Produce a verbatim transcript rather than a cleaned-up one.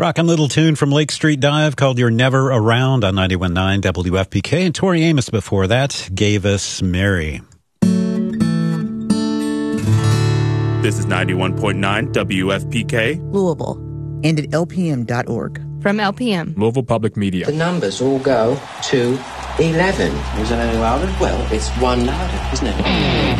Rockin' little tune from Lake Street Dive called You're Never Around on ninety-one point nine W F P K. And Tori Amos before that gave us Mary. This is ninety-one point nine W F P K. Louisville. And at L P M dot org. From L P M. Louisville Public Media. The numbers all go to eleven. Is it any louder? Well, it's one louder, isn't it?